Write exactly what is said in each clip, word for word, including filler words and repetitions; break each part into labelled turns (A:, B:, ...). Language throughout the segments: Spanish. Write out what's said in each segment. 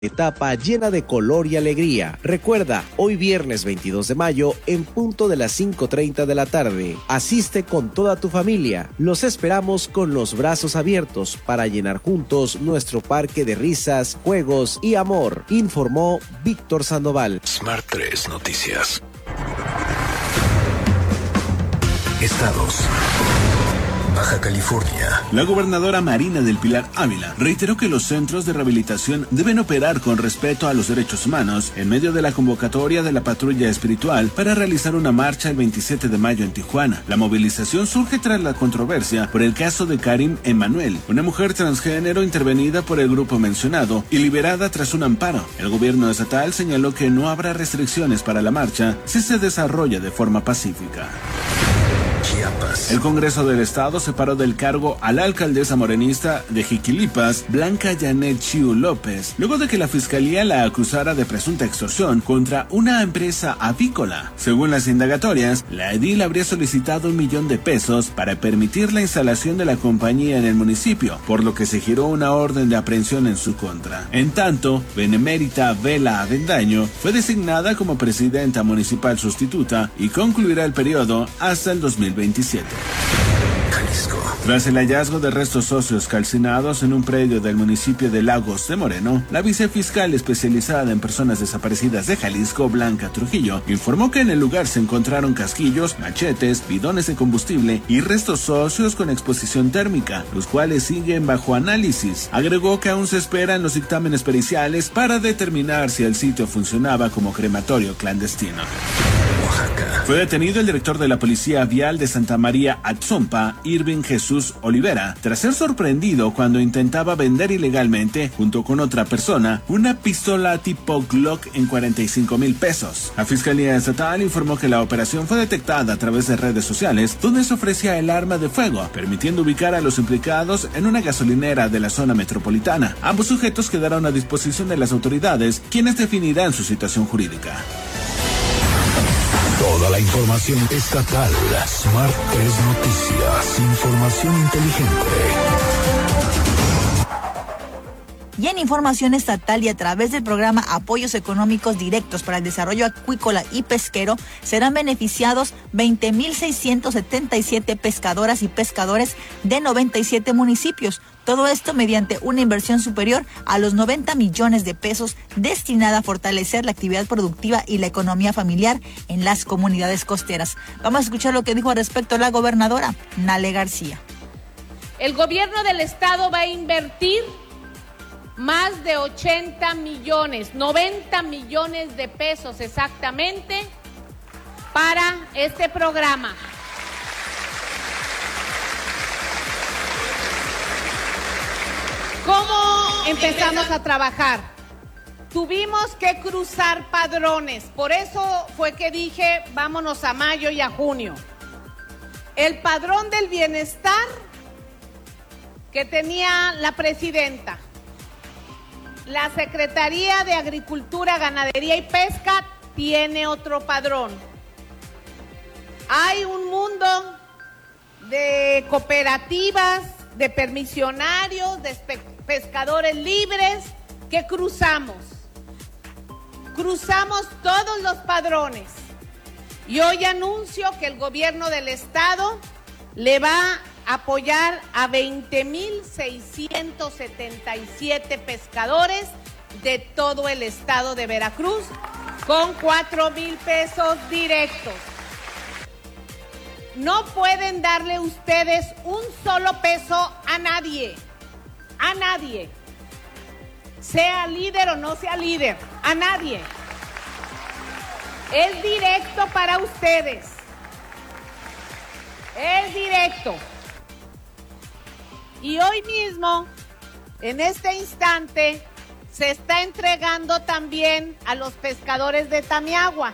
A: Etapa llena de color y alegría. Recuerda, hoy viernes veintidós de mayo, en punto de las cinco treinta de la tarde. Asiste con toda tu familia. Los esperamos con los brazos abiertos para llenar juntos nuestro parque de risas, juegos y amor. Informó Víctor Sandoval.
B: Smart tres Noticias. Estados. Baja California.
C: La gobernadora Marina del Pilar Ávila reiteró que los centros de rehabilitación deben operar con respeto a los derechos humanos en medio de la convocatoria de la patrulla espiritual para realizar una marcha el veintisiete de mayo en Tijuana. La movilización surge tras la controversia por el caso de Karim Emanuel, una mujer transgénero intervenida por el grupo mencionado y liberada tras un amparo. El gobierno estatal señaló que no habrá restricciones para la marcha si se desarrolla de forma pacífica.
B: Chiapas.
C: El Congreso del Estado separó del cargo a la alcaldesa morenista de Jiquilipas, Blanca Janet Chiu López, luego de que la fiscalía la acusara de presunta extorsión contra una empresa avícola. Según las indagatorias, la edil habría solicitado un millón de pesos para permitir la instalación de la compañía en el municipio, por lo que se giró una orden de aprehensión en su contra. En tanto, Benemérita Vela Avendaño fue designada como presidenta municipal sustituta y concluirá el periodo hasta el dos mil veintisiete.
B: Jalisco.
C: Tras el hallazgo de restos óseos calcinados en un predio del municipio de Lagos de Moreno, la vicefiscal especializada en personas desaparecidas de Jalisco, Blanca Trujillo, informó que en el lugar se encontraron casquillos, machetes, bidones de combustible y restos óseos con exposición térmica, los cuales siguen bajo análisis. Agregó que aún se esperan los dictámenes periciales para determinar si el sitio funcionaba como crematorio clandestino.
B: Oaxaca.
C: Fue detenido el director de la Policía Vial de Santa María Atzompa, Irving Jesús Olivera, tras ser sorprendido cuando intentaba vender ilegalmente, junto con otra persona, una pistola tipo Glock en cuarenta y cinco mil pesos. La Fiscalía Estatal informó que la operación fue detectada a través de redes sociales, donde se ofrecía el arma de fuego, permitiendo ubicar a los implicados en una gasolinera de la zona metropolitana. Ambos sujetos quedaron a disposición de las autoridades, quienes definirán su situación jurídica.
B: Toda la información estatal. Smart tres Noticias. Información inteligente.
D: Y en información estatal y a través del programa Apoyos Económicos Directos para el Desarrollo Acuícola y Pesquero, serán beneficiados veinte mil seiscientos setenta y siete pescadoras y pescadores de noventa y siete municipios. Todo esto mediante una inversión superior a los noventa millones de pesos destinada a fortalecer la actividad productiva y la economía familiar en las comunidades costeras. Vamos a escuchar lo que dijo al respecto la gobernadora Nale García.
E: El gobierno del estado va a invertir más de ochenta millones, noventa millones de pesos exactamente para este programa. ¿Cómo empezamos a trabajar? Tuvimos que cruzar padrones, por eso fue que dije vámonos a mayo y a junio. El padrón del bienestar que tenía la presidenta, la Secretaría de Agricultura, Ganadería y Pesca tiene otro padrón. Hay un mundo de cooperativas, de permisionarios, de pescadores libres que cruzamos. Cruzamos todos los padrones. Y hoy anuncio que el gobierno del estado le va a apoyar a veinte mil seiscientos setenta y siete pescadores de todo el estado de Veracruz con cuatro mil pesos directos. No pueden darle ustedes un solo peso a nadie, a nadie, sea líder o no sea líder, a nadie. Es directo para ustedes, es directo. Y hoy mismo, en este instante, se está entregando también a los pescadores de Tamiagua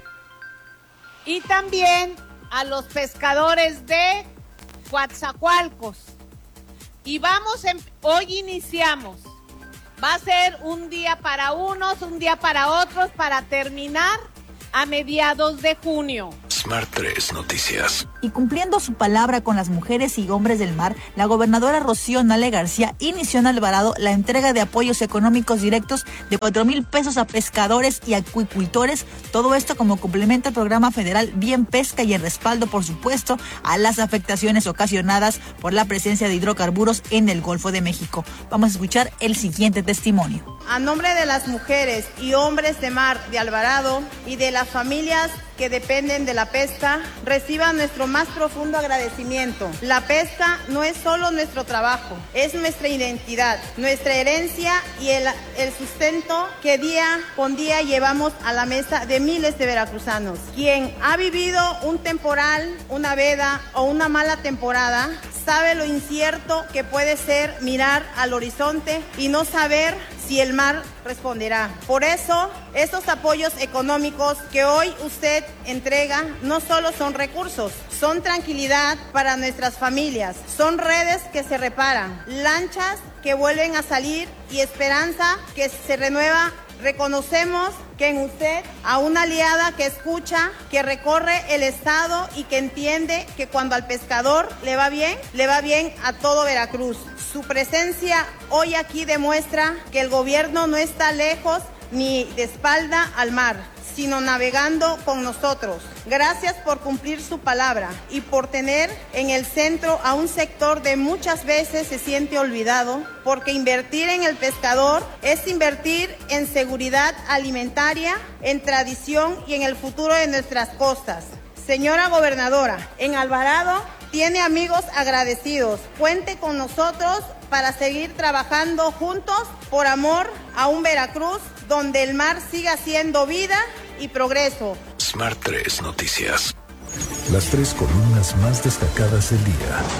E: y también a los pescadores de Coatzacoalcos. Y vamos, en, hoy iniciamos. Va a ser un día para unos, un día para otros, para terminar a mediados de junio.
B: Smart tres Noticias.
D: Y cumpliendo su palabra con las mujeres y hombres del mar, la gobernadora Rocío Nale García inició en Alvarado la entrega de apoyos económicos directos de cuatro mil pesos a pescadores y acuicultores. Todo esto como complemento al programa federal Bien Pesca y en respaldo, por supuesto, a las afectaciones ocasionadas por la presencia de hidrocarburos en el Golfo de México. Vamos a escuchar el siguiente testimonio.
F: A nombre de las mujeres y hombres de mar de Alvarado y de las familias que dependen de la pesca, reciban nuestro más profundo agradecimiento. La pesca no es solo nuestro trabajo, es nuestra identidad, nuestra herencia y el, el sustento que día con día llevamos a la mesa de miles de veracruzanos. Quien ha vivido un temporal, una veda o una mala temporada, sabe lo incierto que puede ser mirar al horizonte y no saber si el mar responderá. Por eso, estos apoyos económicos que hoy usted entrega no solo son recursos, son tranquilidad para nuestras familias, son redes que se reparan, lanchas que vuelven a salir y esperanza que se renueva. Reconocemos que en usted a una aliada que escucha, que recorre el estado y que entiende que cuando al pescador le va bien, le va bien a todo Veracruz. Su presencia hoy aquí demuestra que el gobierno no está lejos ni de espalda al mar, sino navegando con nosotros. Gracias por cumplir su palabra y por tener en el centro a un sector de muchas veces se siente olvidado, porque invertir en el pescador es invertir en seguridad alimentaria, en tradición y en el futuro de nuestras costas. Señora gobernadora, en Alvarado tiene amigos agradecidos. Cuente con nosotros para seguir trabajando juntos por amor a un Veracruz donde el mar siga siendo vida y progreso.
B: Smart tres Noticias. Las tres columnas más destacadas del día.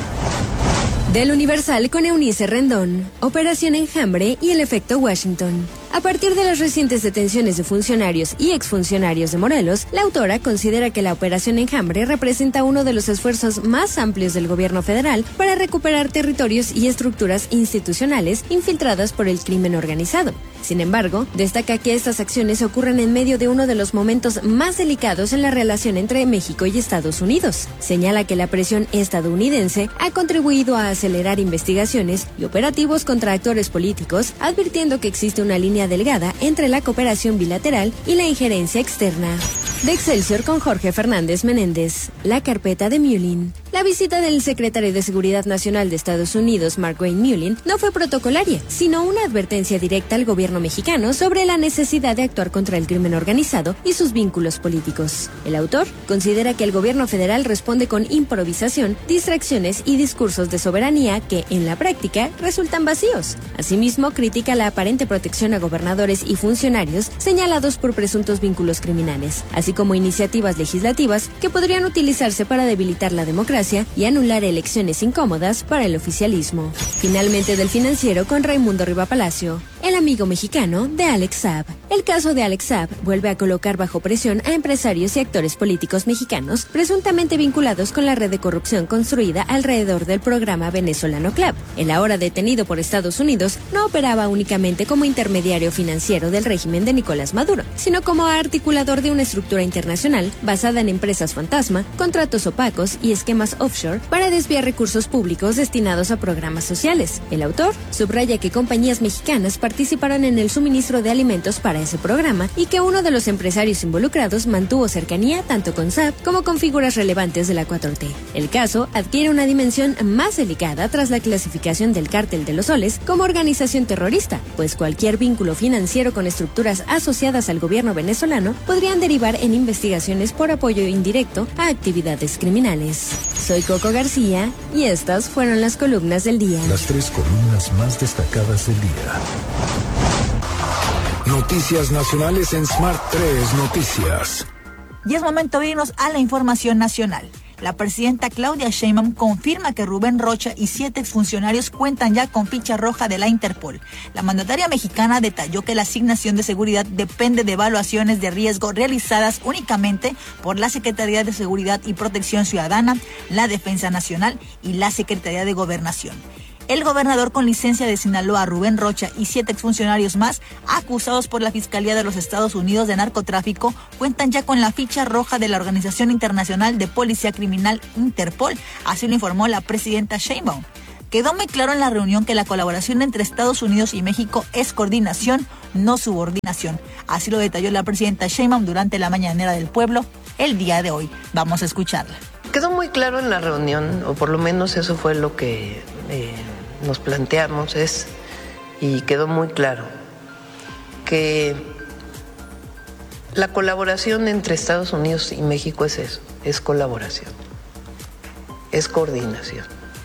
G: Del Universal con Eunice Rendón, Operación Enjambre y el efecto Washington. A partir de las recientes detenciones de funcionarios y exfuncionarios de Morelos, la autora considera que la Operación Enjambre representa uno de los esfuerzos más amplios del gobierno federal para recuperar territorios y estructuras institucionales infiltradas por el crimen organizado. Sin embargo, destaca que estas acciones ocurren en medio de uno de los momentos más delicados en la relación entre México y Estados Unidos. Señala que la presión estadounidense ha contribuido a acelerar investigaciones y operativos contra actores políticos, advirtiendo que existe una línea delgada entre la cooperación bilateral y la injerencia externa. De Excelsior con Jorge Fernández Menéndez, la carpeta de Mullin. La visita del secretario de Seguridad Nacional de Estados Unidos, Mark Wayne Mullin, no fue protocolaria, sino una advertencia directa al gobierno mexicano sobre la necesidad de actuar contra el crimen organizado y sus vínculos políticos. El autor considera que el gobierno federal responde con improvisación, distracciones y discursos de soberanía que, en la práctica, resultan vacíos. Asimismo, critica la aparente protección a gobernadores y funcionarios señalados por presuntos vínculos criminales, así como iniciativas legislativas que podrían utilizarse para debilitar la democracia y anular elecciones incómodas para el oficialismo. Finalmente, del Financiero con Raimundo Riva Palacio, el amigo mexicano de Alex Saab. El caso de Alex Saab vuelve a colocar bajo presión a empresarios y actores políticos mexicanos presuntamente vinculados con la red de corrupción construida alrededor del programa Venezolano Club. El ahora detenido por Estados Unidos no operaba únicamente como intermediario financiero del régimen de Nicolás Maduro, sino como articulador de una estructura internacional basada en empresas fantasma, contratos opacos y esquemas offshore para desviar recursos públicos destinados a programas sociales. El autor subraya que compañías mexicanas participaron en el suministro de alimentos para ese programa y que uno de los empresarios involucrados mantuvo cercanía tanto con Saab como con figuras relevantes de la cuatro T. El caso adquiere una dimensión más delicada tras la clasificación del Cártel de los Soles como organización terrorista, pues cualquier vínculo financiero con estructuras asociadas al gobierno venezolano podrían derivar en investigaciones por apoyo indirecto a actividades criminales. Soy Coco García y estas fueron las columnas del día.
B: Las tres columnas más destacadas del día. Noticias nacionales en Smart tres Noticias.
D: Y es momento de irnos a la información nacional. La presidenta Claudia Sheinbaum confirma que Rubén Rocha y siete exfuncionarios cuentan ya con ficha roja de la Interpol. La mandataria mexicana detalló que la asignación de seguridad depende de evaluaciones de riesgo realizadas únicamente por la Secretaría de Seguridad y Protección Ciudadana, la Defensa Nacional y la Secretaría de Gobernación. El gobernador con licencia de Sinaloa, Rubén Rocha, y siete exfuncionarios más, acusados por la Fiscalía de los Estados Unidos de narcotráfico, cuentan ya con la ficha roja de la Organización Internacional de Policía Criminal Interpol, así lo informó la presidenta Sheinbaum. Quedó muy claro en la reunión que la colaboración entre Estados Unidos y México es coordinación, no subordinación. Así lo detalló la presidenta Sheinbaum durante la mañanera del pueblo el día de hoy. Vamos a escucharla.
H: Quedó muy claro en la reunión, o por lo menos eso fue lo que eh, nos planteamos, es, y quedó muy claro, que la colaboración entre Estados Unidos y México es eso, es colaboración, es coordinación.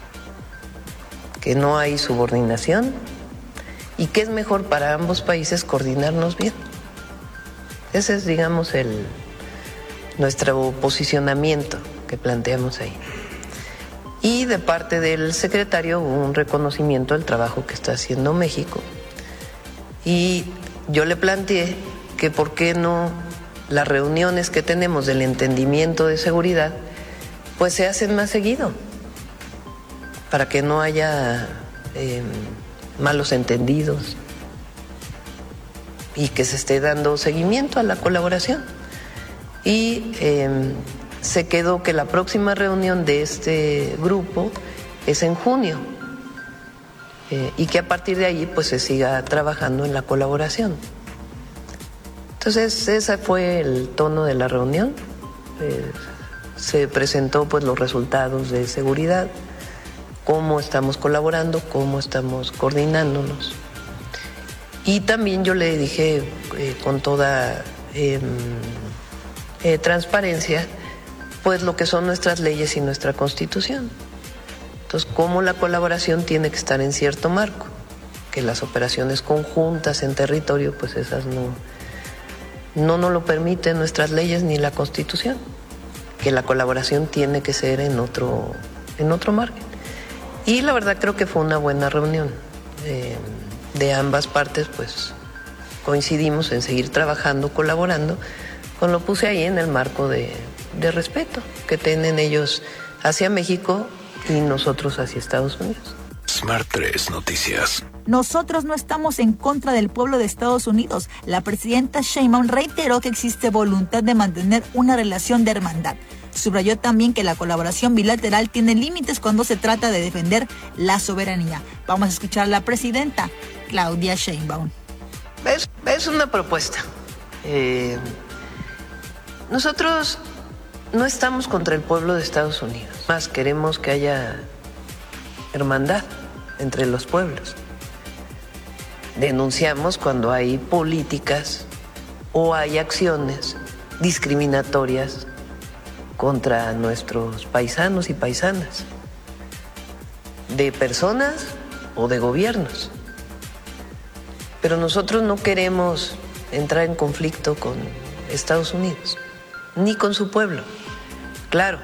H: Que no hay subordinación y que es mejor para ambos países coordinarnos bien. Ese es, digamos, el, nuestro posicionamiento que planteamos ahí. Y de parte del secretario hubo un reconocimiento del trabajo que está haciendo México. Y yo le planteé que por qué no las reuniones que tenemos del entendimiento de seguridad, pues se hacen más seguido, para que no haya eh, malos entendidos y que se esté dando seguimiento a la colaboración. Y eh, se quedó que la próxima reunión de este grupo es en junio eh, y que a partir de ahí pues se siga trabajando en la colaboración. Entonces ese fue el tono de la reunión. Eh, se presentó pues los resultados de seguridad, cómo estamos colaborando, cómo estamos coordinándonos. Y también yo le dije eh, con toda eh, eh, transparencia, pues lo que son nuestras leyes y nuestra Constitución. Entonces, cómo la colaboración tiene que estar en cierto marco, que las operaciones conjuntas en territorio, pues esas no, no nos lo permiten nuestras leyes ni la Constitución, que la colaboración tiene que ser en otro, en otro margen. Y la verdad creo que fue una buena reunión. Eh, de ambas partes pues coincidimos en seguir trabajando, colaborando, con lo puse ahí en el marco de, de respeto que tienen ellos hacia México y nosotros hacia Estados Unidos.
B: Smart tres Noticias.
D: Nosotros no estamos en contra del pueblo de Estados Unidos. La presidenta Sheinbaum reiteró que existe voluntad de mantener una relación de hermandad. Subrayó también que la colaboración bilateral tiene límites cuando se trata de defender la soberanía. Vamos a escuchar a la presidenta Claudia Sheinbaum.
H: Es, es una propuesta. Eh, nosotros no estamos contra el pueblo de Estados Unidos. Más queremos que haya hermandad entre los pueblos. Denunciamos cuando hay políticas o hay acciones discriminatorias contra nuestros paisanos y paisanas, de personas o de gobiernos. Pero nosotros no queremos entrar en conflicto con Estados Unidos, ni con su pueblo. Claro,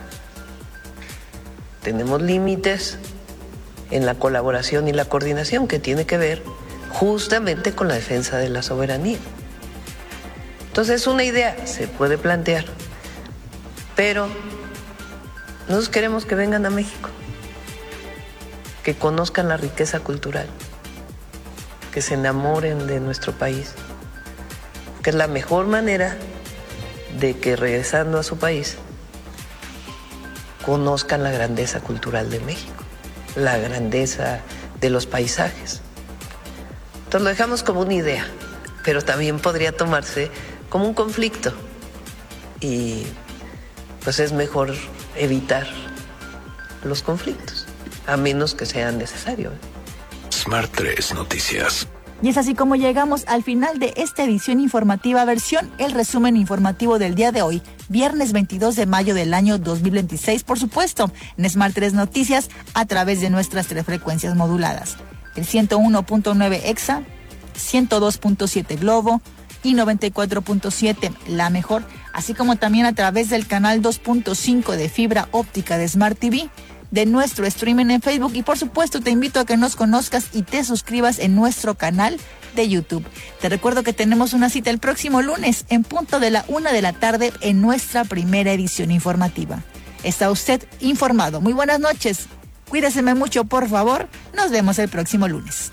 H: tenemos límites en la colaboración y la coordinación que tiene que ver justamente con la defensa de la soberanía. Entonces, una idea se puede plantear, pero nosotros queremos que vengan a México, que conozcan la riqueza cultural, que se enamoren de nuestro país, que es la mejor manera de que regresando a su país conozcan la grandeza cultural de México, la grandeza de los paisajes. Entonces lo dejamos como una idea, pero también podría tomarse como un conflicto y pues es mejor evitar los conflictos, a menos que sea necesario.
B: Smart tres Noticias.
D: Y es así como llegamos al final de esta edición informativa versión, el resumen informativo del día de hoy, viernes veintidós de mayo del año dos mil veintiséis, por supuesto, en Smart tres Noticias a través de nuestras tres frecuencias moduladas. El ciento uno punto nueve Exa, ciento dos punto siete Globo y noventa y cuatro punto siete La Mejor, así como también a través del canal dos punto cinco de fibra óptica de Smart T V, de nuestro streaming en Facebook y por supuesto te invito a que nos conozcas y te suscribas en nuestro canal de YouTube. Te recuerdo que tenemos una cita el próximo lunes en punto de la una de la tarde en nuestra primera edición informativa. Está usted informado. Muy buenas noches. Cuídense mucho, por favor. Nos vemos el próximo lunes.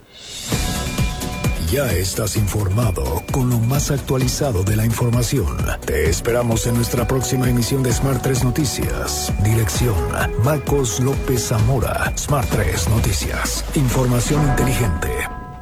B: Ya estás informado con lo más actualizado de la información. Te esperamos en nuestra próxima emisión de Smart tres Noticias. Dirección: Marcos López Zamora. Smart tres Noticias. Información inteligente.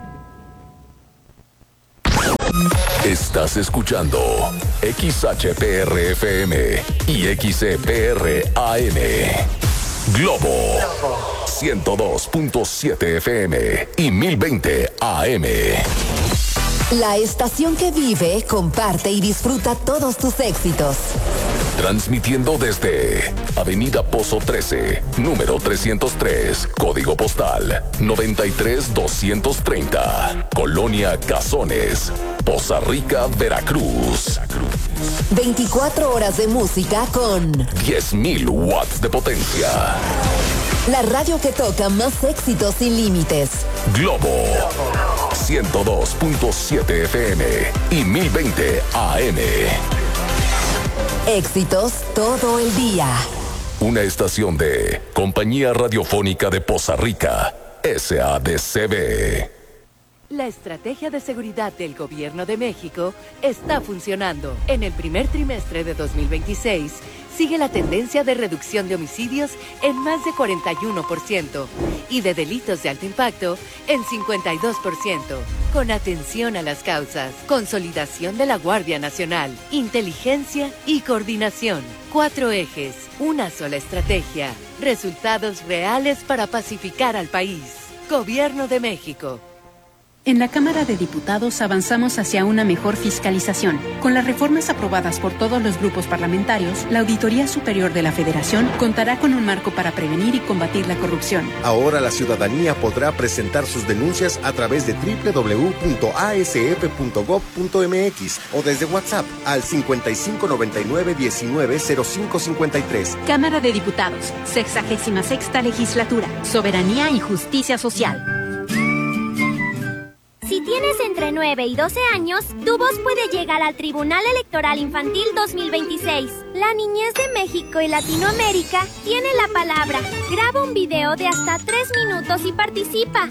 I: Estás escuchando X H P R F M y X E P R A M. Globo ciento dos punto siete F M y mil veinte A M.
J: La estación que vive, comparte y disfruta todos tus éxitos.
I: Transmitiendo desde Avenida Pozo trece, número trescientos tres, código postal noventa y tres doscientos treinta, Colonia Cazones, Poza Rica, Veracruz.
J: veinticuatro horas de música con
I: diez mil watts de potencia.
J: La radio que toca más éxitos sin límites.
I: Globo ciento dos punto siete F M y mil veinte A M.
J: Éxitos todo el día.
I: Una estación de Compañía Radiofónica de Poza Rica, S A D C B.
K: La estrategia de seguridad del Gobierno de México está funcionando. En el primer trimestre de dos mil veintiséis, sigue la tendencia de reducción de homicidios en más de cuarenta y uno por ciento y de delitos de alto impacto en cincuenta y dos por ciento. Con atención a las causas, consolidación de la Guardia Nacional, inteligencia y coordinación. Cuatro ejes, una sola estrategia, resultados reales para pacificar al país. Gobierno de México.
L: En la Cámara de Diputados avanzamos hacia una mejor fiscalización. Con las reformas aprobadas por todos los grupos parlamentarios, la Auditoría Superior de la Federación contará con un marco para prevenir y combatir la corrupción.
M: Ahora la ciudadanía podrá presentar sus denuncias a través de doble u doble u doble u punto a s f punto gob punto m x o desde WhatsApp al cincuenta y cinco noventa y nueve diecinueve cero cinco cincuenta y tres.
N: Cámara de Diputados, sexagésima sexta legislatura, Soberanía y Justicia Social.
O: Si tienes entre nueve y doce años, tu voz puede llegar al Tribunal Electoral Infantil dos mil veintiséis. La niñez de México y Latinoamérica tiene la palabra. Graba un video de hasta tres minutos y participa.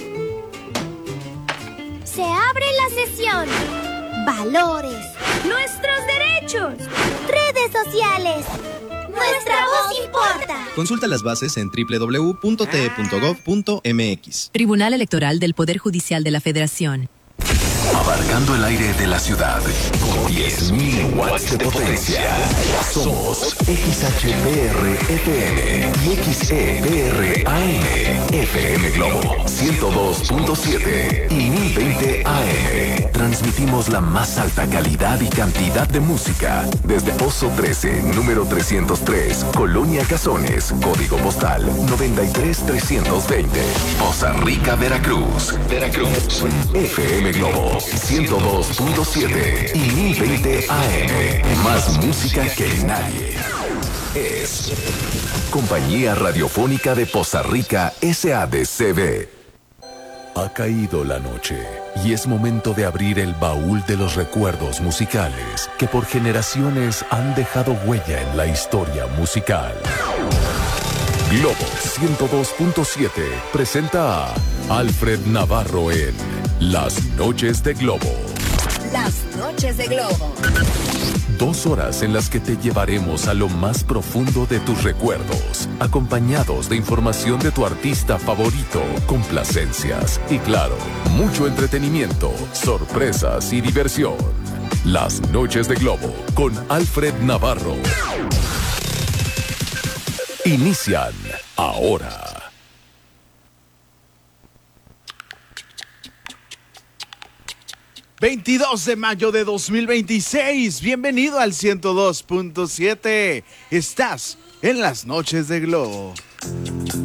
O: Se abre la sesión. Valores. Nuestros derechos. Redes sociales. Nuestra voz importa.
P: Consulta las bases en doble u doble u doble u punto t e punto gob punto m x.
Q: Tribunal Electoral del Poder Judicial de la Federación.
I: Abarcando el aire de la ciudad con diez mil watts de potencia. Somos X H P R F M y X E P R A M. F M Globo ciento dos punto siete y mil veinte A M. Transmitimos la más alta calidad y cantidad de música desde Pozo trece, número trescientos tres, Colonia Cazones, código postal noventa y tres trescientos veinte. Poza Rica, Veracruz. Veracruz. F M Globo ciento dos punto siete y mil veinte A M. Más música que nadie. Es Compañía Radiofónica de Poza Rica, S A D C B. Ha caído la noche y es momento de abrir el baúl de los recuerdos musicales que por generaciones han dejado huella en la historia musical. Globo ciento dos punto siete presenta a Alfred Navarro en Las Noches de Globo.
J: Las Noches de Globo.
I: Dos horas en las que te llevaremos a lo más profundo de tus recuerdos, acompañados de información de tu artista favorito, complacencias y, claro, mucho entretenimiento, sorpresas y diversión. Las Noches de Globo con Alfred Navarro. Inician ahora.
R: veintidós de mayo de dos mil veintiséis. Bienvenido al ciento dos punto siete. Estás en Las Noches de Globo.